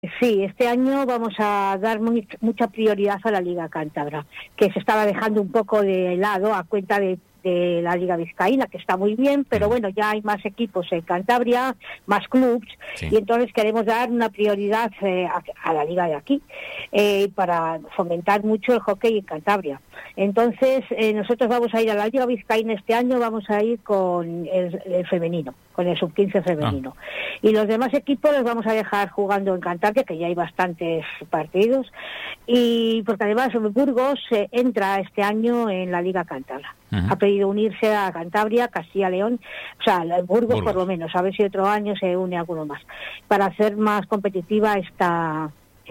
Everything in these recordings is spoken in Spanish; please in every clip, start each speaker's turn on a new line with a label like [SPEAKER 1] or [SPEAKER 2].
[SPEAKER 1] Sí, este año vamos a dar mucha prioridad a la Liga Cántabra, que se estaba dejando un poco de lado a cuenta de la Liga Vizcaína, que está muy bien, pero bueno, ya hay más equipos en Cantabria, más clubs, y entonces queremos dar una prioridad a la Liga de aquí, para fomentar mucho el hockey en Cantabria. Entonces, nosotros vamos a ir a la Liga Vizcaína este año, vamos a ir con el femenino, con el sub-15 femenino. Y los demás equipos los vamos a dejar jugando en Cantabria, que ya hay bastantes partidos, y porque además Burgos entra este año en la Liga Cántabra. Ha pedido unirse a Cantabria, Castilla-León, o sea, Burgos por lo menos, a ver si otro año se une alguno más, para hacer más competitiva esta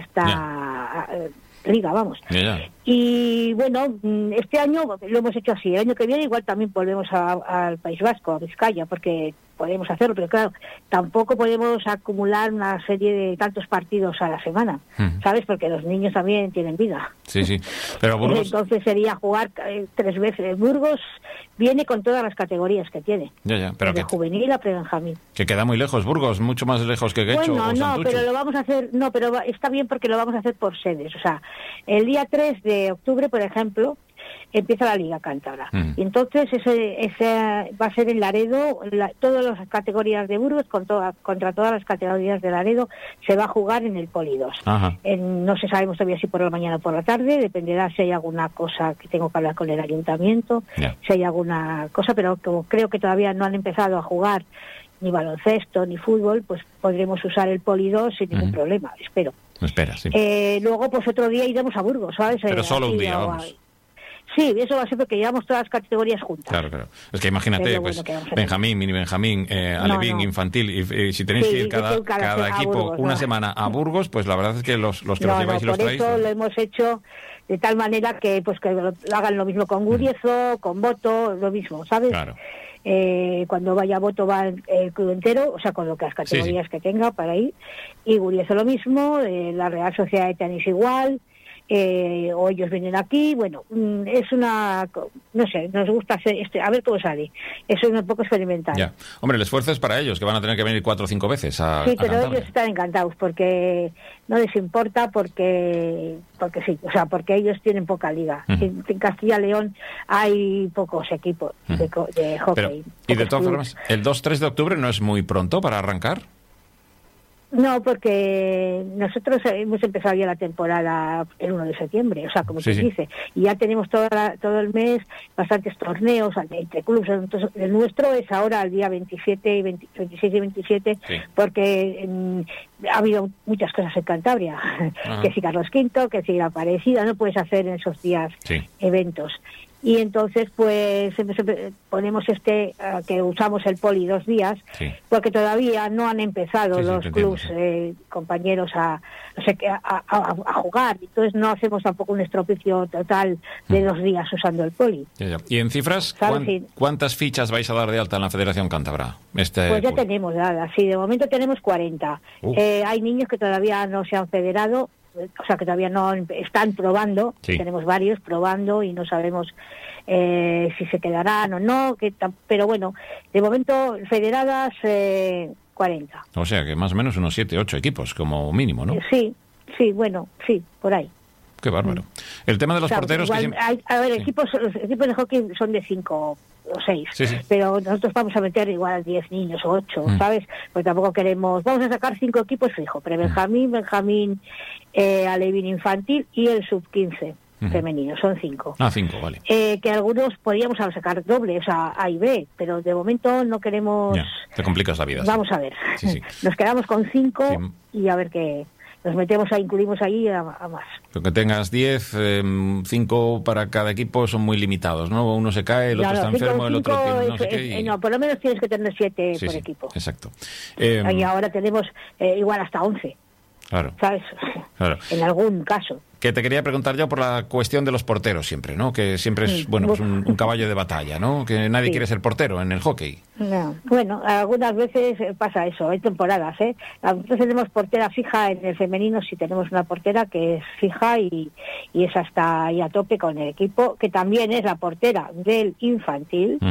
[SPEAKER 1] liga, vamos. Y bueno, este año lo hemos hecho así. El año que viene igual también volvemos al País Vasco, a Vizcaya, porque podemos hacerlo, pero claro, tampoco podemos acumular una serie de tantos partidos a la semana, ¿sabes? Porque los niños también tienen vida.
[SPEAKER 2] Sí, sí. Pero Burgos...
[SPEAKER 1] Entonces sería jugar 3 veces. Burgos viene con todas las categorías que tiene.
[SPEAKER 2] Pero
[SPEAKER 1] de juvenil a pre-benjamín.
[SPEAKER 2] Que queda muy lejos, Burgos, mucho más lejos que Guecho o Santucho.
[SPEAKER 1] Pero lo vamos a hacer, pero está bien porque lo vamos a hacer por sedes. O sea, el día 3 de octubre, por ejemplo, empieza la Liga Cántabra. Y entonces ese va a ser en Laredo, todas las categorías de Burgos contra todas las categorías de Laredo se va a jugar en el Poli 2. No se sabemos todavía si por la mañana o por la tarde, dependerá si hay alguna cosa que tengo que hablar con el ayuntamiento, si hay alguna cosa, pero como creo que todavía no han empezado a jugar ni baloncesto ni fútbol, pues podremos usar el Poli 2 sin ningún problema, espero.
[SPEAKER 2] Espera, sí.
[SPEAKER 1] Luego, pues otro día iremos a Burgos, ¿sabes?
[SPEAKER 2] Pero solo un día, vamos.
[SPEAKER 1] Sí, eso va a ser porque llevamos todas las categorías juntas.
[SPEAKER 2] Claro. Es que imagínate, pues Benjamín, mini Benjamín, Alevín, infantil, y si tenéis que ir cada equipo Burgos, una semana a Burgos, pues la verdad es que los que los lleváis y los traéis...
[SPEAKER 1] Por eso lo hemos hecho de tal manera que pues que lo hagan lo mismo con Guriezo, con Boto, lo mismo, ¿sabes?
[SPEAKER 2] Claro.
[SPEAKER 1] Cuando vaya Boto va el club entero, o sea, con lo que las categorías que tenga para ir, y Guriezo lo mismo, la Real Sociedad de Tenis igual, o ellos vienen aquí, bueno, es una, no sé, nos gusta hacer a ver cómo sale, eso es un poco experimental.
[SPEAKER 2] Ya. Hombre, el esfuerzo es para ellos, que van a tener que venir 4 o 5 veces a
[SPEAKER 1] pero
[SPEAKER 2] Cantabria.
[SPEAKER 1] Ellos están encantados, porque no les importa, porque sí, o sea, porque ellos tienen poca liga. En Castilla y León hay pocos equipos de hockey.
[SPEAKER 2] Pero, y de todas formas, ¿el 2-3 de octubre no es muy pronto para arrancar?
[SPEAKER 1] No, porque nosotros hemos empezado ya la temporada el 1 de septiembre, o sea, como se dice, y ya tenemos todo el mes bastantes torneos entre clubes. Entonces, el nuestro es ahora el día 26 y 27, porque ha habido muchas cosas en Cantabria, que si Carlos V, que si la Aparecida, no puedes hacer en esos días eventos. Y entonces pues ponemos que usamos el Poli 2 días, porque todavía no han empezado los clubs compañeros a jugar, entonces no hacemos tampoco un estropicio total de 2 días usando el Poli.
[SPEAKER 2] Y en cifras, ¿cuántas fichas vais a dar de alta en la Federación Cántabra? Pues
[SPEAKER 1] ya tenemos dadas, sí, de momento tenemos 40. Hay niños que todavía no se han federado, o sea, que todavía no están probando, tenemos varios probando y no sabemos si se quedarán o no, pero bueno, de momento federadas 40.
[SPEAKER 2] O sea, que más o menos unos 7, 8 equipos como mínimo, ¿no?
[SPEAKER 1] Sí, por ahí.
[SPEAKER 2] Qué bárbaro. El tema de los porteros...
[SPEAKER 1] Igual, los equipos de hockey son de 5 o 6, pero nosotros vamos a meter igual 10 niños o 8, ¿sabes? Porque tampoco queremos... Vamos a sacar 5 equipos fijo, Benjamín, Alevín infantil y el sub-15 femenino, son 5.
[SPEAKER 2] 5, vale.
[SPEAKER 1] Que algunos podríamos sacar doble, o sea, A y B, pero de momento no queremos...
[SPEAKER 2] te complicas la vida.
[SPEAKER 1] Vamos a ver. Nos quedamos con 5 y a ver qué... Nos incluimos ahí a más.
[SPEAKER 2] Que tengas 10, 5 para cada equipo son muy limitados, ¿no? Uno se cae, el otro está enfermo, el otro tiene no sé qué.
[SPEAKER 1] No, por lo menos tienes que tener 7 por equipo.
[SPEAKER 2] Exacto.
[SPEAKER 1] Y ahora tenemos igual hasta 11.
[SPEAKER 2] Claro.
[SPEAKER 1] ¿Sabes?
[SPEAKER 2] Claro.
[SPEAKER 1] En algún caso.
[SPEAKER 2] Que te quería preguntar yo por la cuestión de los porteros siempre, ¿no? Que siempre es, pues un caballo de batalla, ¿no? Que nadie quiere ser portero en el hockey.
[SPEAKER 1] No. Bueno, algunas veces pasa eso, hay temporadas, Nosotros tenemos portera fija en el femenino, sí tenemos una portera que es fija y esa está ahí a tope con el equipo, que también es la portera del infantil,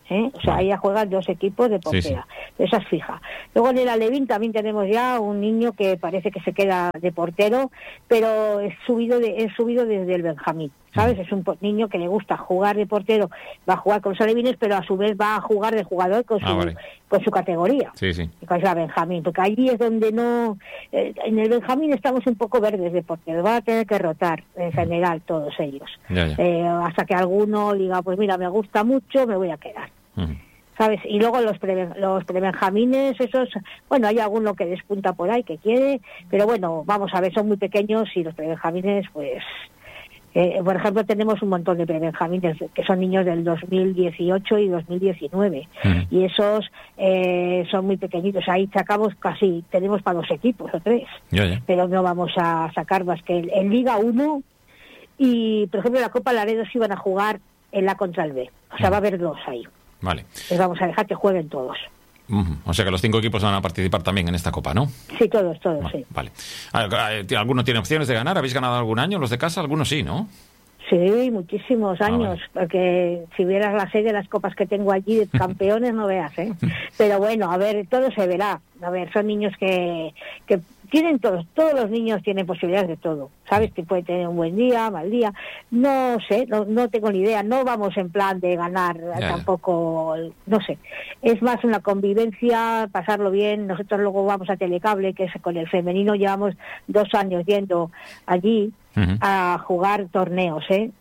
[SPEAKER 1] O sea, ahí ya juegan 2 equipos de portera. Esa es fija. Luego en el Alevín también tenemos ya un niño que parece que se queda de portero, pero es subido desde el Benjamín, ¿sabes? Es un niño que le gusta jugar de portero, va a jugar con los alevines, pero a su vez va a jugar de jugador con su categoría, con la Benjamín, porque allí es donde no... en el Benjamín estamos un poco verdes de portero, van a tener que rotar en general todos ellos, hasta que alguno diga, pues mira, me gusta mucho, me voy a quedar. ¿Sabes? Y luego los prebenjamines, esos, bueno, hay alguno que despunta por ahí que quiere, pero bueno, vamos a ver, son muy pequeños y los prebenjamines, pues, por ejemplo, tenemos un montón de prebenjamines que son niños del 2018 y 2019, y esos son muy pequeñitos, ahí sacamos tenemos para 2 equipos o 3, pero no vamos a sacar más que en Liga 1, y por ejemplo la Copa Laredo se iban a jugar en la contra el B, o sea, va a haber 2 ahí.
[SPEAKER 2] Vale.
[SPEAKER 1] Les vamos a dejar que jueguen todos.
[SPEAKER 2] O sea que los 5 equipos van a participar también en esta Copa, ¿no?
[SPEAKER 1] Sí, todos, sí.
[SPEAKER 2] Vale. ¿Alguno tiene opciones de ganar? ¿Habéis ganado algún año los de casa? Algunos sí, ¿no?
[SPEAKER 1] Sí, muchísimos años, porque si vieras la serie de las copas que tengo allí de campeones, no veas, Pero bueno, a ver, todo se verá. A ver, son niños que tienen todos los niños tienen posibilidades de todo, ¿sabes? Que puede tener un buen día, mal día, no sé, no tengo ni idea, no vamos en plan de ganar tampoco, no sé, es más una convivencia, pasarlo bien. Nosotros luego vamos a Telecable, que es con el femenino, llevamos 2 años yendo allí a jugar torneos,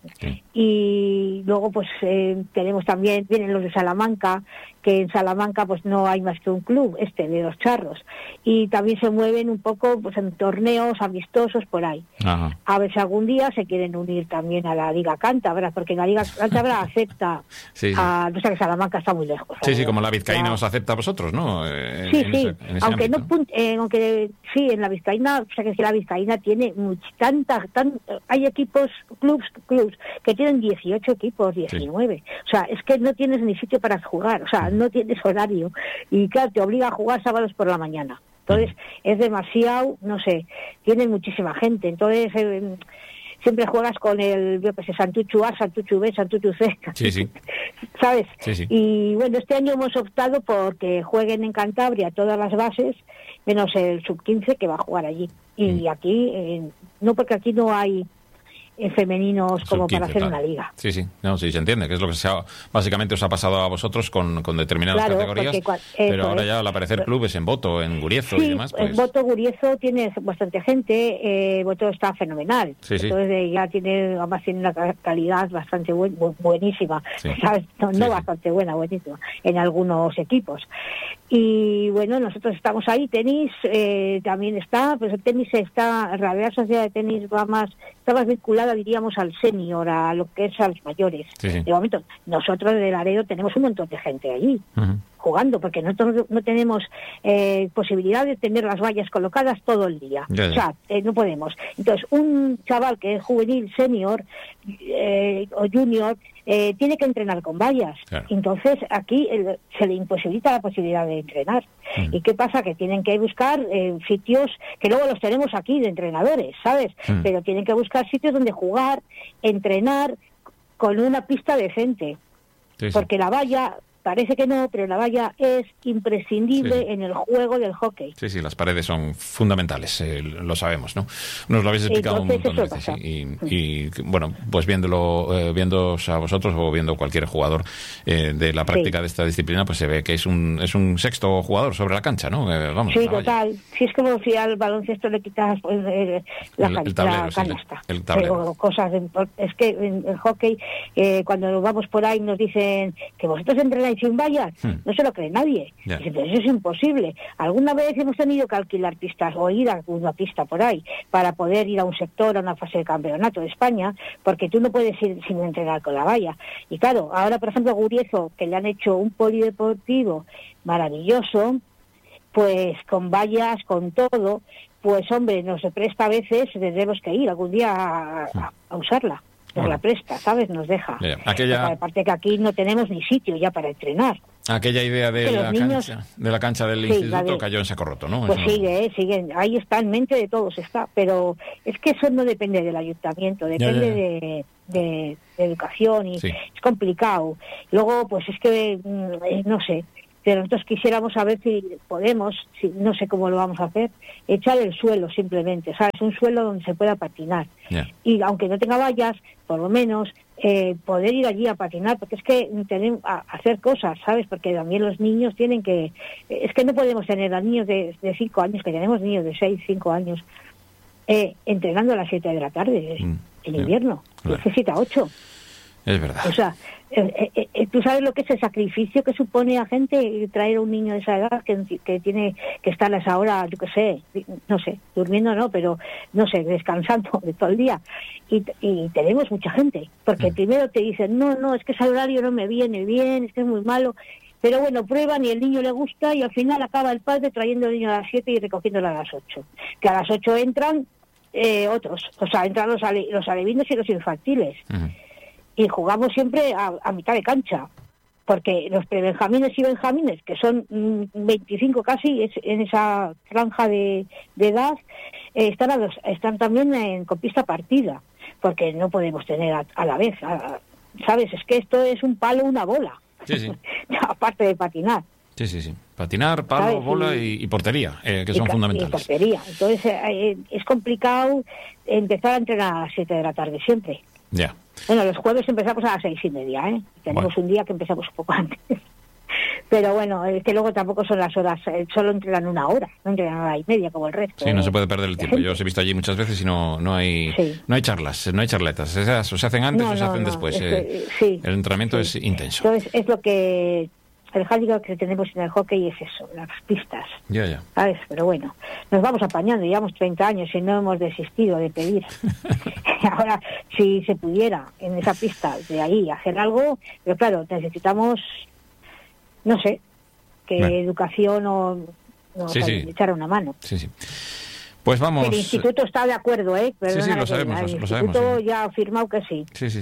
[SPEAKER 1] y luego pues tenemos también, vienen los de Salamanca, que en Salamanca pues no hay más que un club, de los Charros, y también se mueven un poco pues en torneos amistosos por ahí. A ver si algún día se quieren unir también a la Liga Cántabra, porque la Liga Cántabra acepta no sé, que Salamanca está muy lejos.
[SPEAKER 2] Sí, como la Vizcaína os acepta a vosotros, ¿no?
[SPEAKER 1] Aunque ámbito. Aunque sí, en la Vizcaína, o sea que la Vizcaína tiene hay equipos, clubs que tienen 18 equipos, 19. O sea, es que no tienes ni sitio para jugar, o sea, no tienes horario. Y claro, te obliga a jugar sábados por la mañana. Entonces, es demasiado, no sé, tienen muchísima gente. Entonces, siempre juegas con el, yo que sé, Santuchu A, Santuchu B, Santuchu C. ¿Sabes?
[SPEAKER 2] Sí.
[SPEAKER 1] Y bueno, este año hemos optado porque jueguen en Cantabria todas las bases, menos el sub-15 que va a jugar allí. Y aquí, no, porque aquí no hay femeninos como para hacer una liga.
[SPEAKER 2] Sí, se entiende, que es lo que básicamente os ha pasado a vosotros con determinadas categorías, pero ahora ya al aparecer clubes en Boto, en Guriezo y demás, pues...
[SPEAKER 1] en Boto, Guriezo tiene bastante gente, Boto está fenomenal, entonces ya además tiene una calidad bastante buenísima, ¿sabes? No bastante buena, buenísima, en algunos equipos. Y bueno, nosotros estamos ahí, tenis también está, pues el tenis está, la Real Sociedad de Tenis está más vinculada, diríamos, al senior, a lo que es a los mayores. De momento, nosotros de Laredo tenemos un montón de gente allí jugando, porque nosotros no tenemos posibilidad de tener las vallas colocadas todo el día. O sea, no podemos. Entonces, un chaval que es juvenil, senior o junior, tiene que entrenar con vallas. Entonces, aquí se le imposibilita la posibilidad de entrenar. ¿Y qué pasa? Que tienen que buscar sitios, que luego los tenemos aquí de entrenadores, ¿sabes? Pero tienen que buscar sitios donde jugar, entrenar con una pista decente. Porque la valla... Parece que no, pero la valla es imprescindible en el juego del hockey. Sí,
[SPEAKER 2] las paredes son fundamentales, lo sabemos, ¿no? Nos lo habéis explicado un montón de veces. Y bueno, pues viéndoos a vosotros o viendo cualquier jugador de la práctica de esta disciplina, pues se ve que es un sexto jugador sobre la cancha, ¿no?
[SPEAKER 1] Total. Si es como si al baloncesto le quitas la canasta.
[SPEAKER 2] El tablero.
[SPEAKER 1] Es que en el hockey, cuando vamos por ahí nos dicen que vosotros entrenáis sin vallas, no se lo cree nadie. Dice, pero eso es imposible. Alguna vez hemos tenido que alquilar pistas o ir a una pista por ahí para poder ir a un sector, a una fase de campeonato de España, porque tú no puedes ir sin entrenar con la valla. Y claro, ahora por ejemplo Guriezo, que le han hecho un polideportivo maravilloso, pues con vallas, con todo, pues hombre, nos presta a veces, tendremos que ir algún día a usarla. Nos la presta, ¿sabes? Nos deja.
[SPEAKER 2] Aquella...
[SPEAKER 1] Aparte que aquí no tenemos ni sitio ya para entrenar.
[SPEAKER 2] Aquella idea de la cancha del instituto cayó en saco roto, ¿no?
[SPEAKER 1] Pues sigue, ahí está, en mente de todos está, pero es que eso no depende del ayuntamiento, depende de educación y es complicado. Luego, pues es que, no sé, pero nosotros quisiéramos saber si podemos, no sé cómo lo vamos a hacer, echar el suelo simplemente, ¿sabes? Un suelo donde se pueda patinar. Y aunque no tenga vallas, por lo menos poder ir allí a patinar, porque es que tenemos a hacer cosas, ¿sabes? Porque también los niños tienen que... Es que no podemos tener a niños de 5 años, que tenemos niños de 6, 5 años, entrenando a las 7 de la tarde en invierno, de 7 a 8.
[SPEAKER 2] Es verdad.
[SPEAKER 1] O sea, tú sabes lo que es el sacrificio que supone a gente traer a un niño de esa edad que tiene que estar a esa hora, yo qué sé, no sé, durmiendo no, pero no sé, descansando de todo el día. Y tenemos mucha gente, porque primero te dicen, no, es que ese horario no me viene bien, es que es muy malo. Pero bueno, prueban y el niño le gusta y al final acaba el padre trayendo al niño a las 7 y recogiéndolo a las 8. Que a las 8 entran otros, o sea, entran los alevinos y los infantiles. Y jugamos siempre a mitad de cancha, porque los prebenjamines y benjamines, que son 25 casi, en esa franja de edad, están también con pista partida, porque no podemos tener a la vez, ¿sabes? Es que esto es un palo, una bola, aparte de patinar.
[SPEAKER 2] Sí. Patinar, palo, ¿sabes? Bola y portería, que son fundamentales.
[SPEAKER 1] Y portería. Entonces es complicado empezar a entrenar a las 7 de la tarde siempre.
[SPEAKER 2] Ya.
[SPEAKER 1] Bueno, los jueves empezamos a las 6:30, Tenemos un día que empezamos un poco antes. Pero bueno, es que luego tampoco son las horas, solo entrenan 1 hora, no entrenan 1 hora y media como el resto.
[SPEAKER 2] Sí, no se puede perder el tiempo. Yo os he visto allí muchas veces y no hay charlas, no hay charletas. Esas o se hacen antes o se hacen después. El entrenamiento es intenso.
[SPEAKER 1] Entonces es lo que... El hándicap que tenemos en el hockey es eso, las pistas.
[SPEAKER 2] Ya.
[SPEAKER 1] ¿Sabes? Pero bueno, nos vamos apañando, llevamos 30 años y no hemos desistido de pedir. Ahora, si se pudiera en esa pista de ahí hacer algo, pero claro, necesitamos, no sé, que educación o echar una mano.
[SPEAKER 2] Sí. Pues vamos...
[SPEAKER 1] El instituto está de acuerdo,
[SPEAKER 2] Sí, lo sabemos.
[SPEAKER 1] El instituto ya ha afirmado que sí.
[SPEAKER 2] Sí.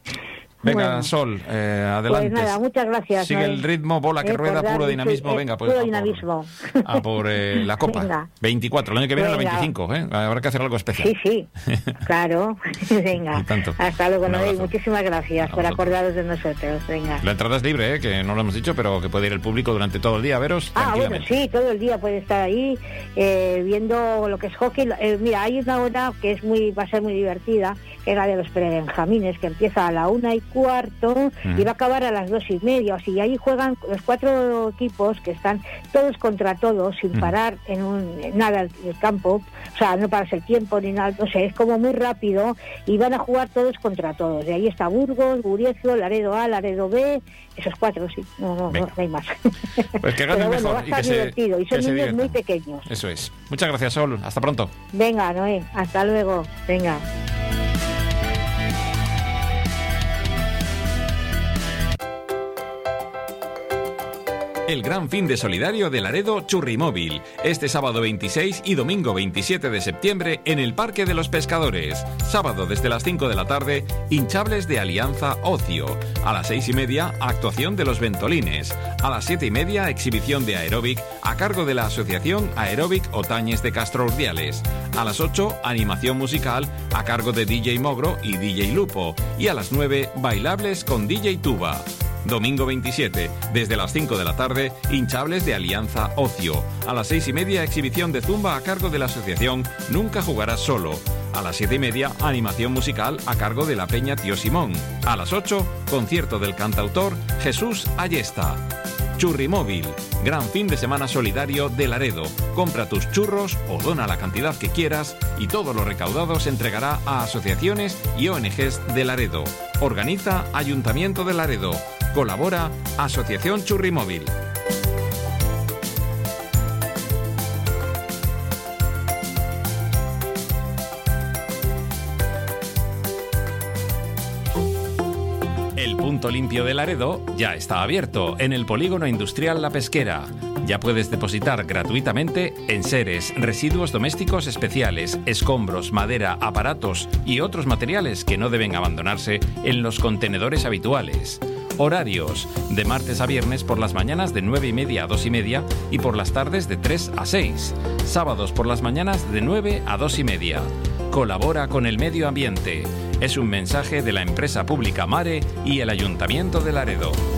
[SPEAKER 2] Venga, Sol, adelante.
[SPEAKER 1] Pues nada, muchas gracias.
[SPEAKER 2] Sigue el ritmo, bola que rueda, puro dinamismo. Venga, pues
[SPEAKER 1] puro dinamismo.
[SPEAKER 2] A por la Copa. Venga. 24, el año que viene la 25, Habrá que hacer algo especial.
[SPEAKER 1] Sí, claro. Venga, hasta luego, Noel. Muchísimas gracias por acordaros de nosotros. Venga.
[SPEAKER 2] La entrada es libre, que no lo hemos dicho, pero que puede ir el público durante todo el día a veros tranquilamente.
[SPEAKER 1] Bueno, sí, todo el día puede estar ahí viendo lo que es hockey. Mira, hay una hora que va a ser muy divertida, que es la de los prebenjamines, que empieza a la 1:15 y va a acabar a las 2:30. O sea, y ahí juegan los 4 equipos que están todos contra todos, sin parar en nada el campo, o sea, no pararse el tiempo ni nada, o sea, es como muy rápido y van a jugar todos contra todos. De ahí está Burgos, Guriezo, Laredo A, Laredo B, esos 4, sí, no hay más.
[SPEAKER 2] Pues que ganen mejor.
[SPEAKER 1] Va a estar divertido y son niños muy pequeños.
[SPEAKER 2] Eso es. Muchas gracias, Sol. Hasta pronto.
[SPEAKER 1] Venga, Noé, hasta luego. Venga.
[SPEAKER 3] El gran fin de solidario de Laredo Churrimóvil, este sábado 26 y domingo 27 de septiembre en el Parque de los Pescadores. Sábado desde las 5 de la tarde, hinchables de Alianza Ocio. A las 6:30, actuación de los Ventolines. A las 7:30, exhibición de aeróbic a cargo de la Asociación Aeróbic Otañes de Castro Urdiales. A las 8, animación musical a cargo de DJ Mogro y DJ Lupo. Y a las 9, bailables con DJ Tuba. Domingo 27, desde las 5 de la tarde, hinchables de Alianza Ocio. A las 6:30, exhibición de zumba a cargo de la asociación Nunca Jugarás Solo. A las 7:30, animación musical a cargo de la Peña Tío Simón. A las 8, concierto del cantautor Jesús Ayesta. Churrimóvil, gran fin de semana solidario de Laredo. Compra tus churros o dona la cantidad que quieras y todo lo recaudado se entregará a asociaciones y ONGs de Laredo. Organiza Ayuntamiento de Laredo. Colabora Asociación Churrimóvil. El punto limpio de Laredo ya está abierto en el polígono industrial La Pesquera. Ya puedes depositar gratuitamente enseres, residuos domésticos especiales, escombros, madera, aparatos y otros materiales que no deben abandonarse en los contenedores habituales. Horarios: de martes a viernes por las mañanas de 9:30 a 2:30 y por las tardes de 3 a 6. Sábados por las mañanas de 9 a 2:30. Colabora con el medio ambiente. Es un mensaje de la empresa pública Mare y el Ayuntamiento de Laredo.